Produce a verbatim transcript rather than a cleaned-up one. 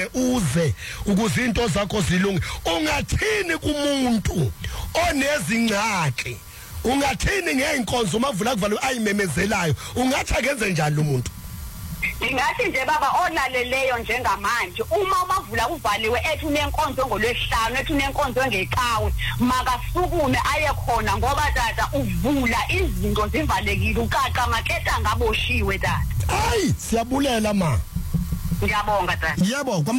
uze ukuze into zakho zilunge. Ungathini kumuntu onezingxaki? Ungathini ngeenkonzo mavula kuvalo ayimemezelayo? Ungathi akenze njani lo muntu? Ingathi nje baba olaleleyo njengamanje uma mavula kuvaliwe ethi unenkonzo ngolwesihlanu ethi unenkonzo ngeqhawe makasukume aye khona ngoba tata uvula izinto zivalekile uqaqa maketa ngaboshiwe tata. Hayi siyabulela ma. Ngiyabonga tata. Yebo.